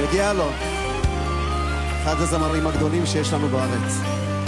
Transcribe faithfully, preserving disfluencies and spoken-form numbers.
מגיע לו. אחד הזמרים הגדולים שיש לנו בארץ.